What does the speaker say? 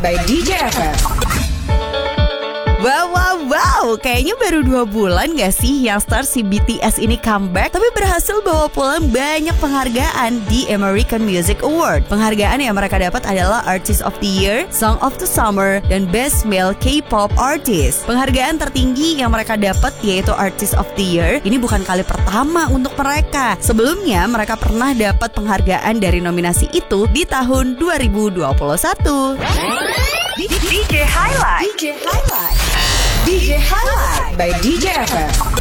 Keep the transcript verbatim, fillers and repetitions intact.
by D J F M. Wow, wow, wow, kayaknya baru dua bulan gak sih yang star si B T S ini comeback, tapi berhasil bawa pulang banyak penghargaan di American Music Award. Penghargaan yang mereka dapat adalah Artist of the Year, Song of the Summer, dan Best Male K-pop Artist. Penghargaan tertinggi yang mereka dapat yaitu Artist of the Year. Ini bukan kali pertama untuk mereka. Sebelumnya mereka pernah dapat penghargaan dari nominasi itu di tahun dua ribu dua puluh satu. D J Highlight. D J Highlight. D J Highlight by D J F M.